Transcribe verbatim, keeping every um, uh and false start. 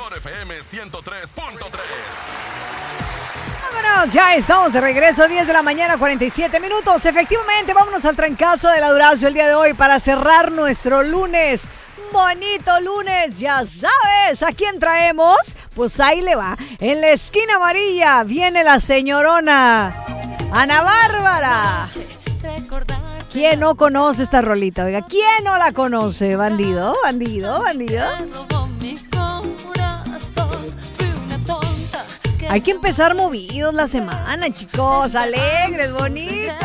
mejor F M ciento tres punto tres. Vámonos, ya estamos de regreso, diez de la mañana, cuarenta y siete minutos. Efectivamente, vámonos al trancazo de la Durazo el día de hoy para cerrar nuestro lunes. Bonito lunes, ya sabes, ¿a quién traemos? Pues ahí le va, en la esquina amarilla viene la señorona Ana Bárbara. ¿Quién no conoce esta rolita? Oiga, ¿quién no la conoce? Bandido, bandido, bandido. Hay que empezar movidos la semana, chicos, alegres, bonitos.